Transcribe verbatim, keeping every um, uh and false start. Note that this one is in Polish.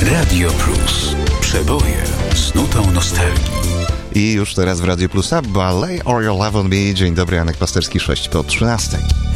Radio Plus. Przeboje z nutą nostalgii. I już teraz w Radio Plusa Ballet Or Your Love On Me. Dzień dobry, Janek Pasterski, sześć po trzynastej.